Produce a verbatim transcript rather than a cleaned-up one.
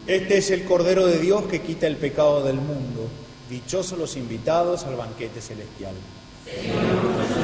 Este es el Cordero de Dios que quita el pecado del mundo. Dichosos los invitados al banquete celestial. Señor,